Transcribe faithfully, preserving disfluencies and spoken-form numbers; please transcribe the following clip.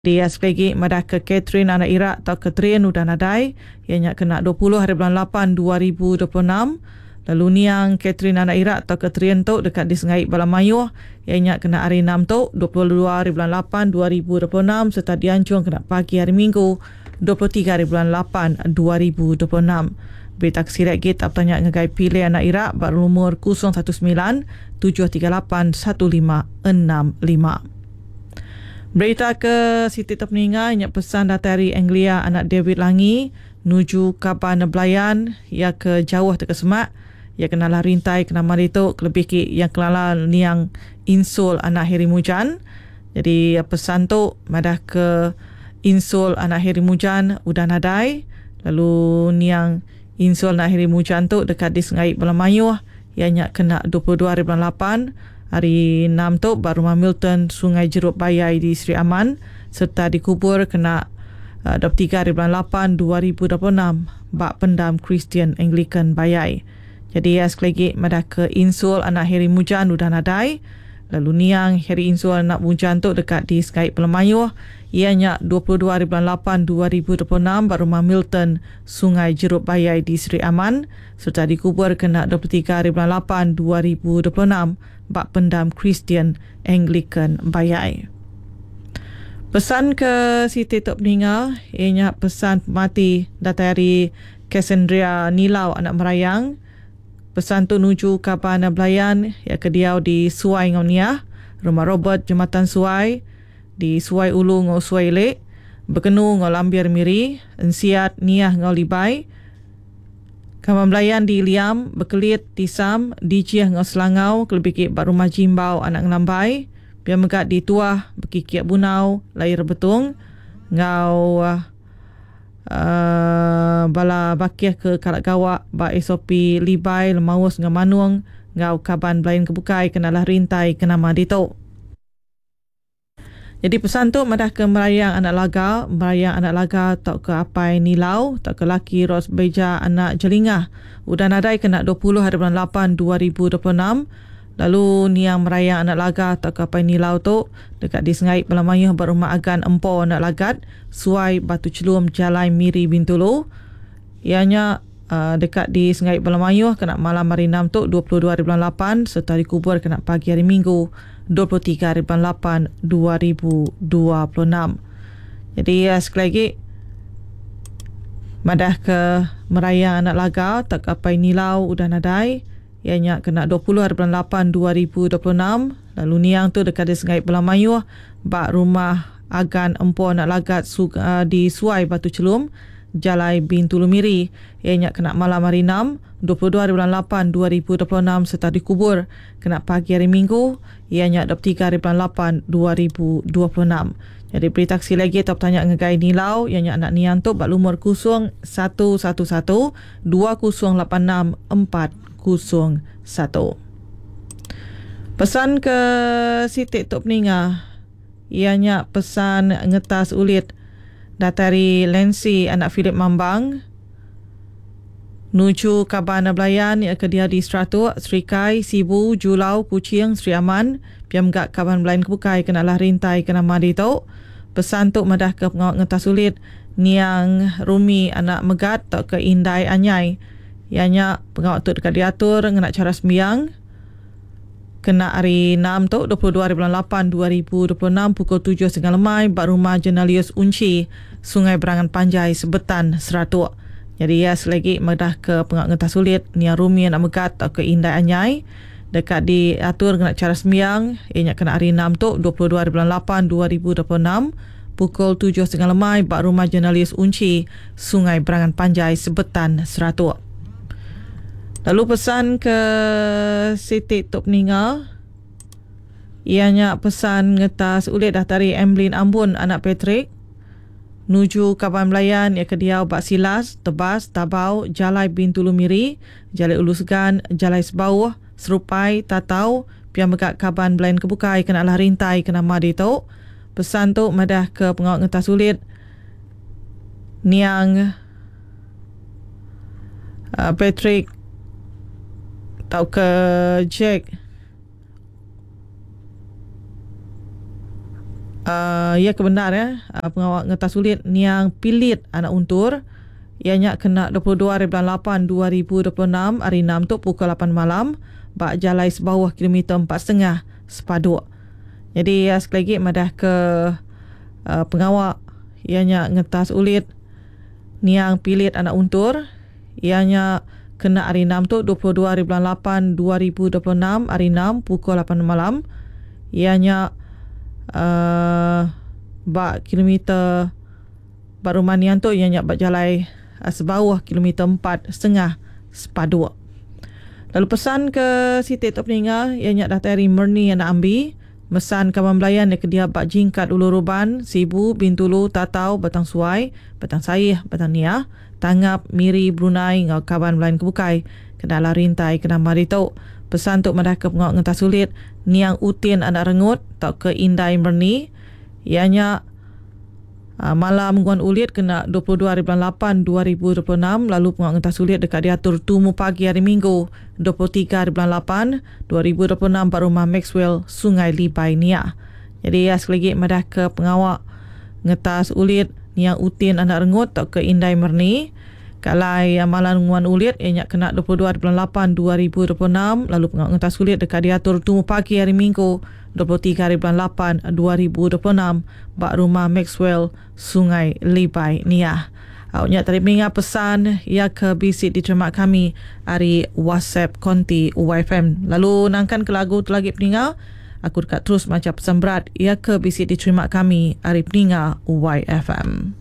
Dia sekali madah ke Catherine anak Iraq atau Catherine udah nadai. Ianya kena dua puluh hari bulan lapan dua ribu dua puluh enam. Lalu niang Catherine anak Iraq atau Catherine tu dekat di Sengai Balamayuh. Ianya kena hari enam tu dua puluh dua hari bulan lapan dua ribu dua puluh enam. Serta diancung kena pagi hari Minggu dua puluh tiga hari bulan lapan dua ribu dua puluh enam. Berita kesirat kita tanya ngegai pilih anak Iraq berumur kosong satu sembilan tujuh tiga lapan satu lima enam lima. Berita ke Siti Terpeninga, inyak pesan dari Anglia anak David Langi nuju Kaban Belayan ia ke jauh ke Semak. Ia kenalah rintai kena mari tu lebih ki yang kelala niang insul anak Heri Mujan. Jadi pesan tu madah ke insul anak Heri Mujan udah nadai. Lalu niang insul anak Heri Mujan tu dekat di Sengai Balamayuh ianya kena dua puluh dua hari bulan lapan. Hari enam tu baru Milton Sungai Jeruk Bayai di Seri Aman serta dikubur kena uh, dua puluh tiga hari bulan lapan dua ribu dua puluh enam bak pendam Christian Anglican Bayai. Jadi ya sekali lagi madah ke insul anak Heri Mujan udah nadai. Lalu niang Heri insul anak Mujan tu dekat di Skype Pelamayuh ianya dua puluh dua hari bulan lapan dua ribu dua puluh enam baru Milton Sungai Jeruk Bayai di Seri Aman serta dikubur kena dua puluh tiga hari bulan lapan dua ribu dua puluh enam bak pendam Christian Anglican Bayai. Pesan ke Siti Tok Peninggal ianya pesan mati dari Cassandra Nilau anak Merayang. Pesan tu nuju Kaban Belayan ya kediau di Suai Ngoniah, Rumah Robert Jambatan Suai di Suai Ulu ngau Suai Lek, Bekenu ngau Lambiar Miri, Ensiat Niah ngau Libai, Kaban Belayan di Liam, Bekelit di Sam, di Jiah ngau Selangau, kelebih Bak Rumah Jimbau anak Ngelambai, Biar Megat di Tuah, Bekikiak Bunau, Lahir Betung, ngau uh, Uh, bala bakiah ke Kalak Gawak ba S O P Libai Lemaus dengan Manuang ngau Kaban Belayan Kebukai kenalah rintai kenama dito. Jadi pesan tu madah ke merayang anak laga, merayang anak laga tak ke Apai Nilau, tak ke laki Ros Beja anak Jelingah. Udah nadai kena dua puluh hari bulan lapan dua ribu dua puluh enam. Lalu niang merayang anak laga tak ke Apai Nilau tu dekat di Sengai Balamayuh berumah agan empo anak lagat Suai Batu Celum Jalai Miri Bintulu. Ianya uh, dekat di Sengai Balamayuh kena malam hari enam tu dua puluh dua hari bulan lapan serta dikubur kena pagi hari Minggu dua puluh tiga hari bulan lapan dua ribu dua puluh enam. Jadi ya, sekali lagi madah ke merayang anak laga tak ke Apai Nilau udah nadai. Ianya kena dua puluh hari bulan lapan dua ribu dua puluh enam. Lalu niang tu dekat di Sengai Balamayuh bak rumah agan empu anak lagat su, uh, di Suai Batu Celum Jalai Bintulu Miri. Ianya kena malam hari enam dua puluh dua hari bulan lapan dua ribu dua puluh enam serta dikubur kena pagi hari Minggu ianya dua puluh tiga hari bulan lapan dua ribu dua puluh enam. Jadi berita taksi lagi tak tanya ngegai Nilau ianya anak niang tu bak lumur kosong satu satu satu dua kosong lapan enam empat kosong satu. Pesan ke Siti Tok Peninggal ianya pesan ngetas ulit dari Lensi anak Philip Mambang nuju Kaban Belayan ia ke dia di Stratuk Serikai Sibu Julau Kuching Seri Aman piam gak Kaban Belayan Kebukai kenalah rintai kena madi tu. Pesan tu madah ke pengawak ngetas ulit niang Rumi anak Megat tak ke Indai Anyai ianya pengawak tu dekat diatur ngena cara sembiang kena hari enam tu dua puluh dua hari bulan lapan dua ribu dua puluh enam pukul tujuh setengah lemai bak rumah Jenalius Unci Sungai Berangan Panjai Sebetan Seratuk. Jadi ya selagi madah ke pengawak ngetas sulit niang Rumi anak Megat tak ke Indai Anyai dekat diatur ngena cara sembiang ianya kena hari enam tu dua puluh dua hari bulan lapan dua ribu dua puluh enam pukul tujuh setengah lemai bak rumah Jenalius Unci Sungai Berangan Panjai Sebetan Seratuk. Lalu pesan ke Siti Tok Peninggal ianya pesan ngetas ulit dari Emblin Ambun anak Patrick nuju Kaban Belayan ia kediau Bak Silas Tebas Tabau Jalai Bintulu Miri Jalai Ulu Segan Jalai Sebauh Serupai Tatau piam megak Kaban Belayan Kebukai kenalah rintai kena madi tu. Pesan tu madah ke pengawak ngetas ulit niang uh, Patrick tau ke Jack uh, ia kebenar ya, uh, pengawal ngetas ulit niang pilit anak untur ianya kena dua puluh dua hari bulan lapan dua ribu dua puluh enam hari enam tu pukul lapan malam bak jalai sebawah kilometer empat setengah sepaduk. Jadi ya, sekali lagi madah ke uh, pengawal ianya ngetas ulit niang pilit anak untur ianya kena hari enam tu dua puluh dua hari bulan lapan dua ribu dua puluh enam hari enam pukul lapan malam ianya uh, bak kilometer baru manian tu ianya bak jalai uh, sebawah kilometer empat setengah sepaduk. Lalu pesan ke Siti Tok Peninga ianya datang dari Murni anak ambi mesan kawan belayan ke dia bak jingkat ulu ruban Sibu Bintulu Tatau Batang Suai Batang Saih Batang Niah Tangap Miri Brunei ngau kawan belayan kebukai kendala rintai kena marito pesan tuk madah ke pengawak ngetas sulit niang utin anak rengut tak ke Indai Merni ianya uh, malam guan ulit kena dua puluh dua hari bulan lapan dua ribu dua puluh enam lalu pengawak ngetas sulit dekat diatur tumu pagi hari Minggu dua puluh tiga hari bulan lapan dua ribu dua puluh enam pada rumah Maxwell Sungai Libai Niah. Jadi ya, sekali lagi madah ke pengawak ngetas ulit niang utin anak rengut tak ke Indai Merni kalai amalan nguan ulit ianya kena dua puluh dua hari bulan lapan dua ribu dua puluh enam lalu pengawak ngetas ulit dekat diatur tumu pagi hari Minggu dua puluh tiga hari bulan lapan dua ribu dua puluh enam bak rumah Maxwell Sungai Libai Niah. Awaknya tadi mengingat pesan ia ke bisik diterima kami hari WhatsApp konti Y F M. Lalu nangkan ke lagu tu lagi peninga. Aku dekat terus macam pesan berat ia ke bisik diterima kami hari peninga Y F M.